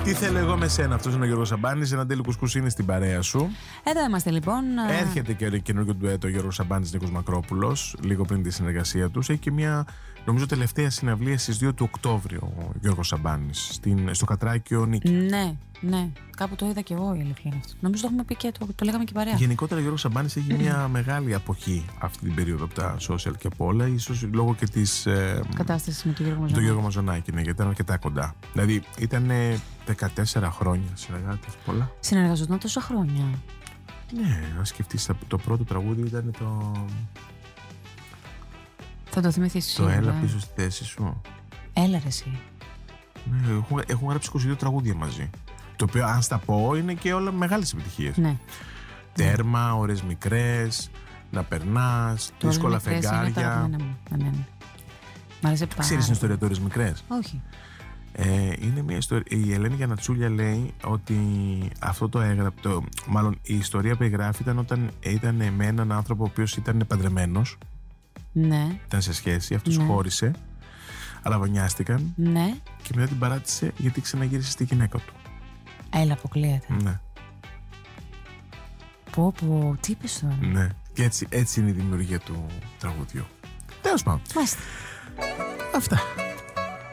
Τι θέλω εγώ με σένα, αυτός είναι ο Γιώργος Σαμπάνης. Ένα τέλειο κουσκουσίνη στην παρέα σου. Εδώ είμαστε λοιπόν. Έρχεται και καινούργιο ντουέτο ο Γιώργος Σαμπάνης Νίκος Μακρόπουλος, λίγο πριν τη συνεργασία τους. Έχει και μια, νομίζω, τελευταία συναυλία στις 2 του Οκτώβριο ο Γιώργος Σαμπάνης, στο Κατράκιο Νίκη. Ναι. Κάπου το είδα και εγώ, η αλήθεια είναι αυτό. Νομίζω το έχουμε πει και το λέγαμε και παρέα. Γενικότερα ο Γιώργος Σαμπάνης έχει μια μεγάλη αποχή αυτή την περίοδο από τα social και από όλα, ίσως λόγω και της κατάσταση με τον Γιώργο Μαζονάκη. Το Γιώργο Μαζονάκη, ναι, γιατί ήταν αρκετά κοντά. Δηλαδή ήταν 14 χρόνια συνεργάτες, πολλά. Συνεργαζόταν τόσα χρόνια. Ναι, να σκεφτείς, το πρώτο τραγούδι ήταν το. Θα το θυμηθείς. Το Έλα πίσω στη θέση σου. Έλα ρε εσύ. Ναι, έχουν γράψει 22 τραγούδια μαζί. Το οποίο, αν στα πω, είναι και όλα μεγάλες επιτυχίες. Ναι. Τέρμα, ώρες μικρές, να περνάς, δύσκολα φεγγάρια. Μ' άρεσε πάρα. Ξέρεις την ιστορία του ώρες μικρές? Όχι. Είναι μια ιστορία. Η Ελένη Γιαννατσούλια λέει ότι αυτό το έγραψε. Μάλλον η ιστορία που εγγράφει ήταν όταν ήταν με έναν άνθρωπο ο οποίος ήταν παντρεμένος. Ναι. Ήταν σε σχέση, αυτός ναι. χώρισε. Αλαβωνιάστηκαν. Ναι. Και μετά την παράτησε γιατί ξαναγύρισε στη γυναίκα του. Έλα, αποκλείεται. Ναι. Πω, τι είπες τώρα? Ναι. Και έτσι είναι η δημιουργία του τραγουδιού. Τέλος πάντων. Μάλιστα. Αυτά.